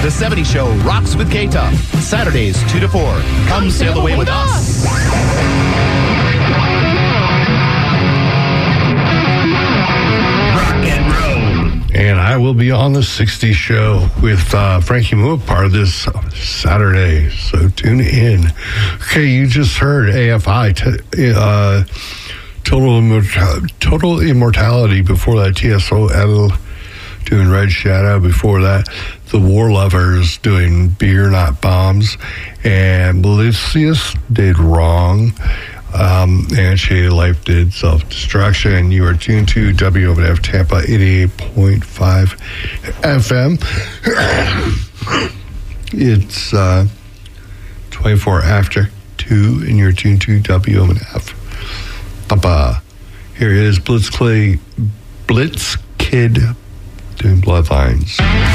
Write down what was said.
The 70 Show rocks with K-Tuff. Saturdays, 2 to 4. Come sail away with us. Rock and roll. And I will be on the 60 Show with Frankie Moopar this Saturday, so tune in. Okay, you just heard AFI, Total Immortality. Before that, TSOL doing Red Shadow. Before that, The War Lovers doing Beer Not Bombs. And Belicius did Wrong. And Shady Life did Self-Destruction. You are tuned to WMNF Tampa 88.5 FM. It's 24 after 2, and you're tuned to WMNF. Papa. Here is Blitz Kid doing Bloodlines.